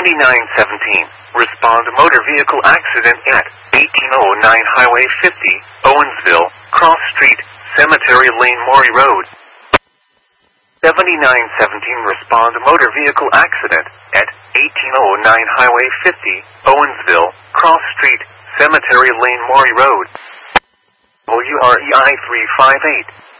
7917. Respond motor vehicle accident at 1809 Highway 50, Owensville, Cross Street, Cemetery Lane, Maury Road. 7917. Respond motor vehicle accident at 1809 Highway 50, Owensville, Cross Street, Cemetery Lane, Maury Road. WREI 358.